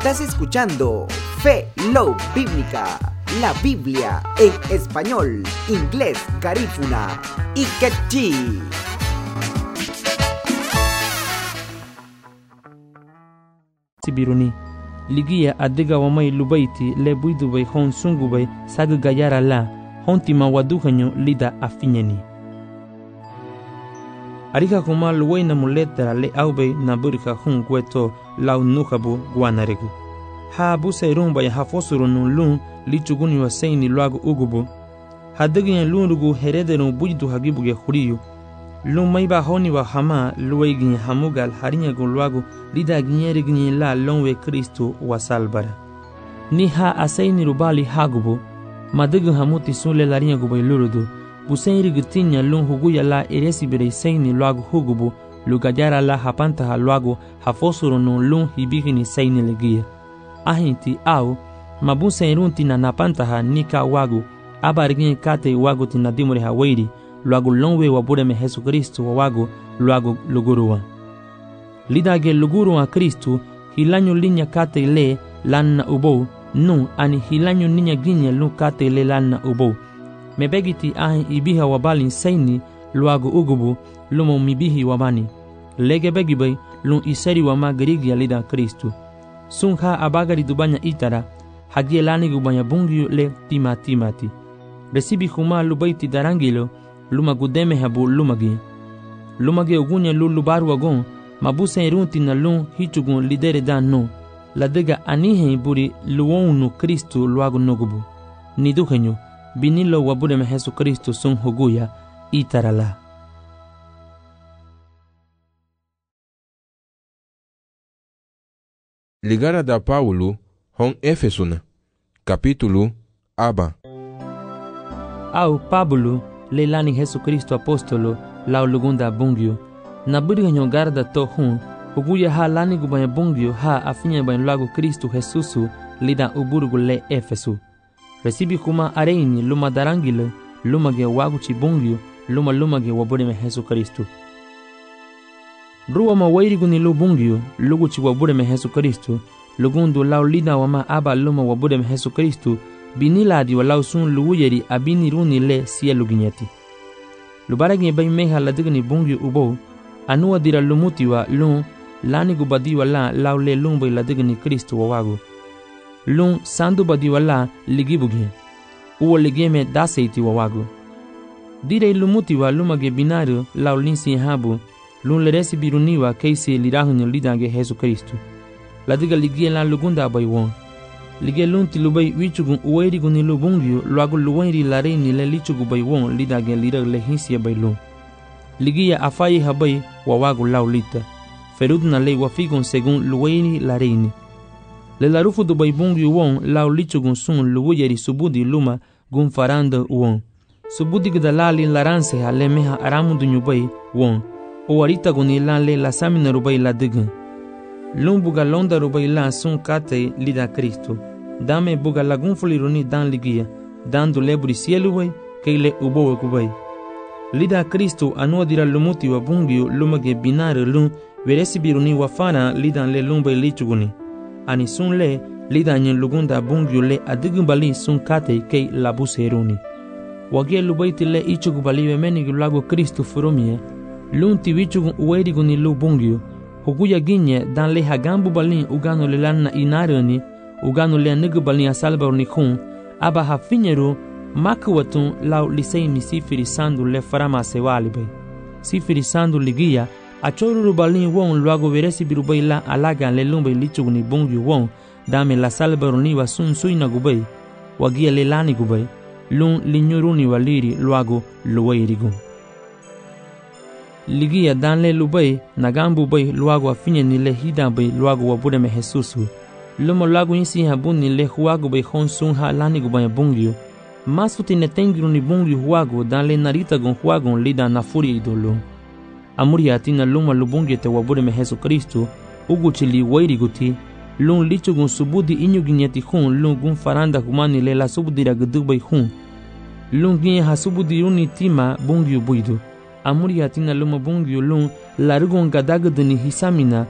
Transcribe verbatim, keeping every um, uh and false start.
Estás escuchando Fe Love Bíblica, la Biblia en español, inglés, garífuna y quechí. Sibiruni ligia adiga wamai lubaiti le buidubay hon sungubay sag gayara la hontima waduhanyo lida afinyani. Arika kuma luway na muletera le aubay na burika hun kweto lau nukabu guanaregu. Ha busa rumba ya hafosuru nun lun lichuguni wa seini luagu ugubu. Hadigin lunugu heredero buidu hagibu ge khuriyu. Lun maiba honi wa hama luwaygin hamugal harinyagu luagu lida ginyerigin la lonwe Kristo wa salbara. Ni ha asaini rubali hagubu madigin hamuti sule larinyagu bay lurudu. Busairi gutinya lun huguya la eresi bere seini luagu hugubu lugajara la hapantaha luagu hafosuru nun lun hibigini seini legia. Ahinti au mabusa irunti na napantaha nika wagu abarigin kate wagu tinadimure hawairi luagu lonwe wabure me Yesu Kristo wa wagu luagu luguruwa. Lidage luguruwa Kristo hilanyo linya kate le lanna ubo nu ani hilanyo ninya ginya lu kate le lanna ubo. Mebegiti ahin ibiha wabalin seini luagu ugubu lumo mibihi wabani. Lege begibay lun iseri wama gerigia lida Kristo. Sungha abagari dubanya itara hagie lani gubanya bungiyo le tima timati. Resibi huma lubaiti darangilo luma gudeme habu lumagi. Lumagi ugunya lu lubaru wagon mabusa irunti na lun hichugun lidere dan no. Ladega anihe buri luonu Kristo luagu nogubu. Niduhenyo binilo wabure me Yesu Kristo sun huguya itarala. Ligara da Paulo hon Efesuna capítulo aba. Au Pablo leilani Yesu Kristo apostolo lao lugunda bungyo na buriganyo garda to hun huguya ha lani gubanya bungyo ha afinya ban lago Kristo Jesusu lida uburgu le Efesu. Resibi kuma areini luma darangile luma ge wagu chibungyo luma luma ge wabure me Yesu Kristo. Ruwa ma wairi guni lu bungyo lugu chi wabure me Yesu Kristo lugundu lao lida wama aba luma wabure me Yesu Kristo biniladi wa lao sun lugu yeri abini runi le siya luginyati. Lubara gini bay meha ladigani bungyo ubo anuwa dira lumuti wa lun lani gubadi wa la lao le lumbay ladigani Kristo wa wagu. Lun sandu badi wa la ligibugi uwa ligeme daseiti wa wagu. Dire lumuti wa lumage binario lao linsi habu lun leresi biruniwa keisi lirahunyo lidange Yesu Kristo. Ladiga ligie la lugunda bay won. Lige lunti lubay wichugun uwairi guni lubungyo luagu luwairi lareini le lichugu bay won lidage lirak lehinsia bay lun. Ligia afayi habay wawagu lau lita. Ferudna le wafigun segun luwairi lareini. Le larufu du bay bungyo won lau lichugun sun luwayeri subudi luma gun faranda won. Subudi gdalali laranse ha le meha aramundu nyubay won. Owarita guni lan le la samina rubay la digan. Lun buga londa rubay lan sun kate lida Kristo. Dame buga lagun fuliruni dan ligia. Dan du leburi sielu way, keile ubo kubay. Lida Kristo anua dira lumuti wa bungyo lumage binare lun veresi biruni wafana lidan le lumbay lichuguni. Ani sun le lida nyen lugunda bungyo le adigimbali sun kate kei labu seruni. Wagie lubayti le ichugubali wemeni gulago Kristo furumie. Lunti wichugun uwairiguni lu bungyo huguya ginye dan le hagambu balin ugano le lanna inarani ugano le nigu balin asalbarni kun aba hafinyeru makwatun lau liseimi sifiri sandu le farama sewalibay. Sifiri sandu ligia achoruru balin won luago veresi birubay la alagan le lumbay lichuguni bungyo won dame la salbarni wa sun suina gubay wagia le lani gubay lun linyuruni waliri luago luwairigun. Ligia dan le lubay nagambu bay luago afinya ni le hida bay luago wabure me Jesusu. Lumo luago insi habun ni le huago bay hon sun ha lani gubay bungyo. Masuti ne tengiru ni bungyo huago dan le narita gon huago lida na furi idolo. Amuri atina luma lubungyo te wabure me Jesu Kristo ugu chili wairi guti lun licho gon subudi inyu ginyati hun lun gun faranda humani le la subudi ragdubay hun. Lun ginye ha subudi uni tima bungyo buidu. Amuri atina luma bungyo lun larugon gadagadani hisamina